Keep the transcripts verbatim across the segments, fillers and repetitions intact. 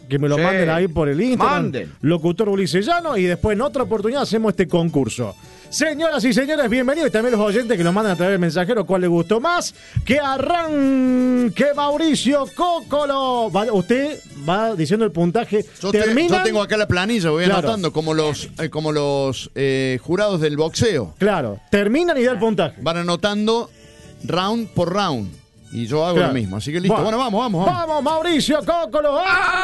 que me lo Sí. manden ahí por el Instagram. Manden. Locutor Ulises Llano, y después en otra oportunidad hacemos este concurso. Señoras y señores, bienvenidos, y también los oyentes que nos mandan a través del mensajero cuál les gustó más. Que arranque Mauricio Cócolo. Va- usted va diciendo el puntaje. Yo, te- ¿Terminan? yo tengo acá la planilla, voy Claro. anotando como los, eh, como los eh, jurados del boxeo. Claro, terminan y da el puntaje. Van anotando round por round. Y yo hago Claro. lo mismo. Así que listo. Bueno, vamos, vamos, vamos. Vamos, Mauricio Cócolo.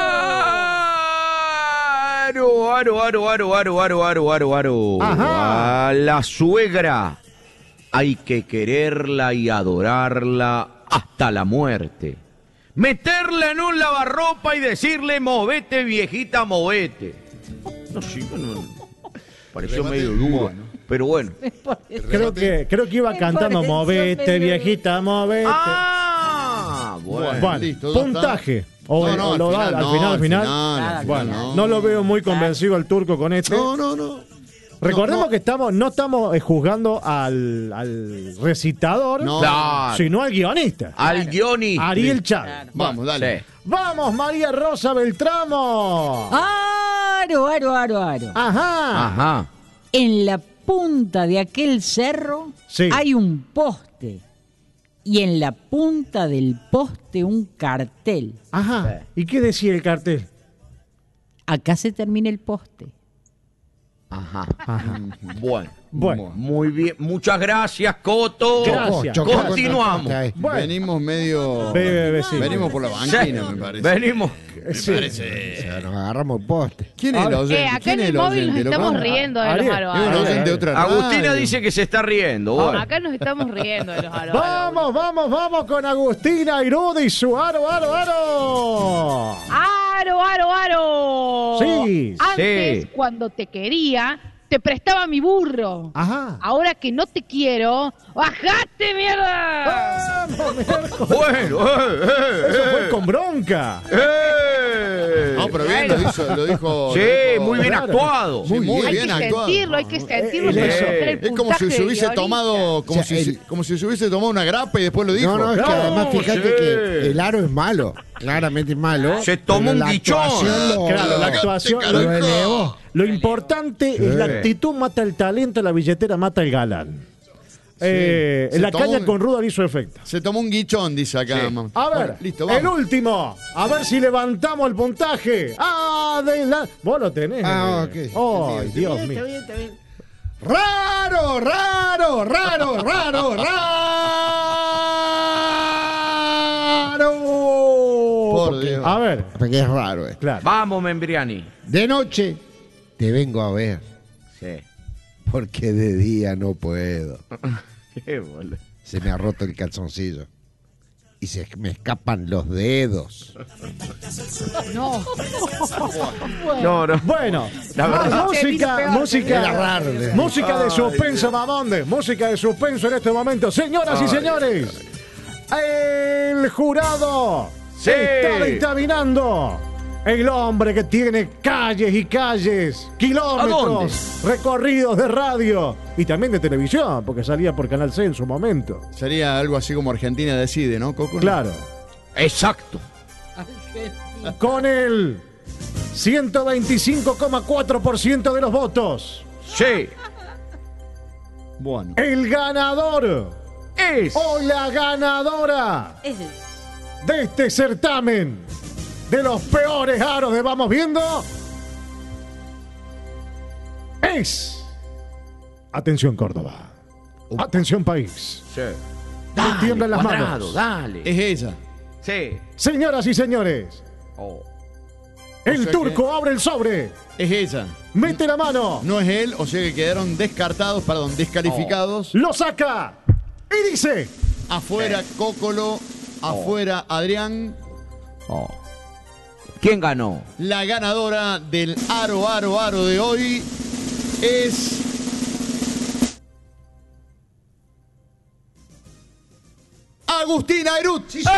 Aro, aro, aro, aro, aro, aro, aro, aro, aro. Ajá. A la suegra hay que quererla y adorarla hasta la muerte. Meterla en un lavarropa y decirle, movete, viejita, movete. No, sí, no, no. Pareció Remate medio duro, bueno. pero bueno. Creo que, creo que iba Me cantando pareció movete, medio- viejita, movete. Ah, bueno. Bueno, listo, ya puntaje. está. O, No, no, o al lo da final, al no, final, al al final. final, al Bueno, final, no lo veo muy convencido al turco con este. No, no, no. Recordemos no, no. que estamos, no estamos eh, juzgando al, al recitador, No. Claro. sino al guionista. Al guionista. Ariel Chávez. Claro. Vamos, dale. Sí. Vamos, María Rosa Beltramo. Aro, aro, aro, aro. Ajá. Ajá. En la punta de aquel cerro Sí. hay un poste. Y en la punta del poste un cartel. Ajá. ¿Y qué decía el cartel? Acá se termina el poste. Ajá. Ajá. Bueno. Bueno. Muy bien. Muchas gracias, Coto. Gracias. Continuamos. Bueno. Venimos medio. Ve, ve, ve, sí. Venimos por la banquina, me parece. Venimos. Sí. Nos agarramos el poste. ¿Quién es el A ver. oyente? Eh, acá ¿Quién en es el móvil nos oyente? ¿Lo estamos conozco? riendo de los Ariel, aro Es un aro. oyente de otra Agustina radio. dice que se está riendo. Bueno. Acá nos estamos riendo de los aro aro. Vamos, vamos, vamos con Agustina Iruda y su aro, aro, aro. ¡Aro, aro, aro! Sí, Antes, sí. cuando te quería, te prestaba mi burro. Ajá. Ahora que no te quiero, ¡bajate, mierda! Vamos, miércoles. Bueno. Eh, eh, Eso fue eh. con bronca. Eh. No, pero bien lo hizo. Lo dijo Sí, lo dijo- muy bien Claro. actuado. Sí, muy hay bien que actuado. sentirlo, hay que sentirlo Eh, para eh, encontrar el Es como si puntaje se del hubiese guionista. tomado, como, O sea, si, el- como si se hubiese tomado una grapa y después lo dijo. No, no, es que No, además fíjate sí. que el aro es malo. Claramente es malo. Se tomó pero un la guichón. actuación lo- Claro, la lo- actuación. carajo. lo elevó. Lo importante es la actitud mata el talento, la billetera mata el galán. Eh, Se la tomó caña un- con ruda le hizo efecto. Se tomó un guichón, dice acá. Sí. mamá. A ver, Bueno, listo, el vamos. último. A ver si levantamos el puntaje. Adelante. Vos lo tenés. Ah, nene. ok. Ay, Dios mío. Raro, raro, raro, raro, raro. Por Dios. A ver, Porque es raro esto. claro. Vamos, Membriani. De noche te vengo a ver, Sí. porque de día no puedo. Qué boludo. Se me ha roto el calzoncillo. Y se me escapan los dedos. No. No, no. Bueno, La verdad. más música, Era música, raro, ¿eh? música de Ay, suspenso, mamonde. Música de suspenso en este momento. Señoras y Ay, señores, el jurado Sí. está dictaminando. El hombre que tiene calles y calles, kilómetros recorridos de radio y también de televisión, porque salía por Canal C en su momento. Sería algo así como Argentina decide, ¿no, Coco? Claro. Exacto. Con el ciento veinticinco coma cuatro por ciento de los votos. Sí. Bueno. El ganador Es. o la ganadora de este certamen de los peores aros de Vamos Viendo es... Atención Córdoba. Atención país. Sí. Me tiemblan las Cuadrado, manos. Dale. Es ella. Sí. Señoras y señores, Oh. el sea turco abre el sobre, Es ella. mete la mano, No es él, o sea que quedaron descartados, perdón, descalificados. lo saca y dice... Afuera Cócolo, afuera Adrián. Oh. ¿Quién ganó? La ganadora del aro, aro, aro de hoy es... Agustina Erut.